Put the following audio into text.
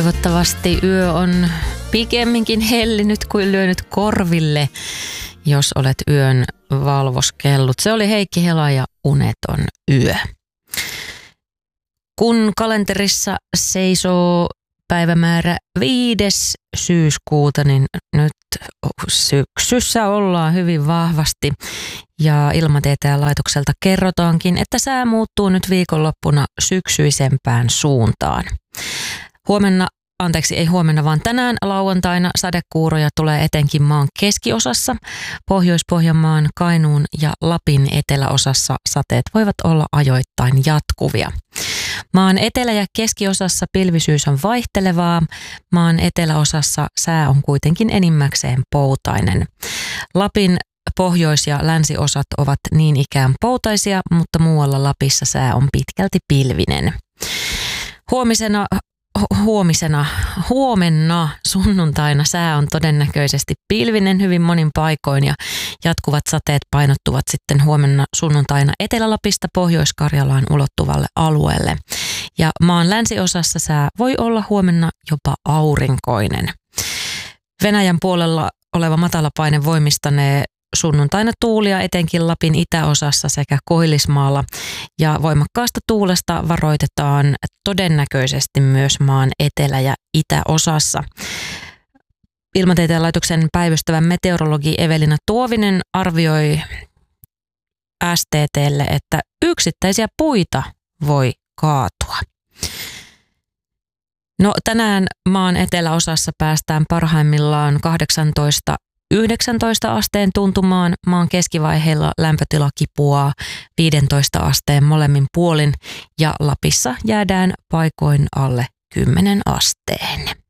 Toivottavasti yö on pikemminkin hellinyt kuin lyönyt korville, jos olet yön valvoskellut. Se oli Heikki Hela ja Uneton yö. Kun kalenterissa seisoo päivämäärä 5. syyskuuta, niin nyt syksyssä ollaan hyvin vahvasti. Ja Ilmatieteen laitokselta kerrotaankin, että sää muuttuu nyt viikonloppuna syksyisempään suuntaan. Ei huomenna, vaan tänään lauantaina sadekuuroja tulee etenkin maan keskiosassa. Pohjois-Pohjanmaan, Kainuun ja Lapin eteläosassa sateet voivat olla ajoittain jatkuvia. Maan etelä- ja keskiosassa pilvisyys on vaihtelevaa. Maan eteläosassa sää on kuitenkin enimmäkseen poutainen. Lapin pohjois- ja länsiosat ovat niin ikään poutaisia, mutta muualla Lapissa sää on pitkälti pilvinen. Huomenna sunnuntaina sää on todennäköisesti pilvinen hyvin monin paikoin ja jatkuvat sateet painottuvat sitten huomenna sunnuntaina Etelä-Lapista Pohjois-Karjalaan ulottuvalle alueelle. Ja maan länsiosassa sää voi olla huomenna jopa aurinkoinen. Venäjän puolella oleva matalapaine voimistanee sunnuntaina tuulia etenkin Lapin itäosassa sekä Koillismaalla ja voimakkaasta tuulesta varoitetaan todennäköisesti myös maan etelä- ja itäosassa. Ilmatieteen laitoksen päivystävä meteorologi Evelina Tuovinen arvioi STT:lle, että yksittäisiä puita voi kaatua. No, tänään maan eteläosassa päästään parhaimmillaan 19 asteen tuntumaan. Maan keskivaiheilla lämpötila kipuaa 15 asteen molemmin puolin ja Lapissa jäädään paikoin alle 10 asteen.